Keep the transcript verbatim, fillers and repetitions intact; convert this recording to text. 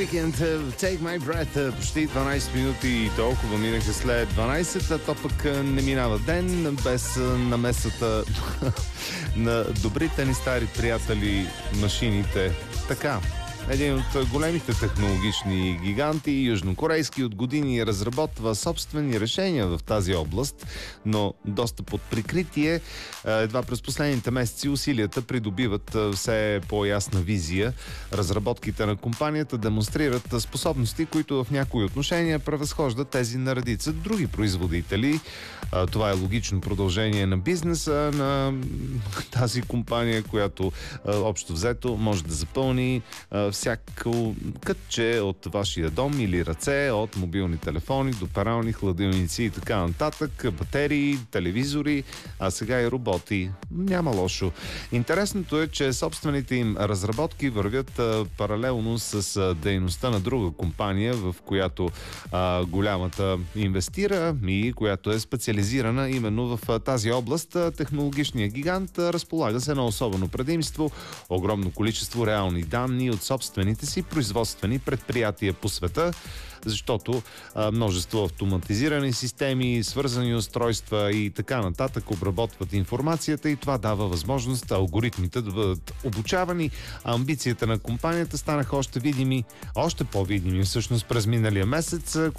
Weekend, Take My Breath, почти дванайсет минути и толкова минаха след дванайсет, а то пък не минава ден без намесата на добрите ни стари приятели машините. Така, един от големите технологични гиганти, южнокорейски, от години разработва собствени решения в тази област, но доста под прикритие. Едва през последните месеци усилията придобиват все по-ясна визия. Разработките на компанията демонстрират способности, които в някои отношения превъзхождат тези на редица други производители. Това е логично продължение на бизнеса на тази компания, която общо взето може да запълни всяко кътче от вашия дом или ръце, от мобилни телефони до перални, хладилници и така нататък, батерии, телевизори, а сега и роботи. Няма лошо. Интересното е, че собствените им разработки вървят а, паралелно с а, дейността на друга компания, в която а, голямата инвестира и която е специализирана именно в а, тази област. Технологичният гигант а, разполага с едно особено предимство, огромно количество реални данни от собствените си производствени предприятия по света, защото а, множество автоматизирани системи, свързани устройства и така нататък обработват информацията и това дава възможност алгоритмите да бъдат обучавани. А амбицията на компанията станаха още видими, още по-видими всъщност през миналия месец,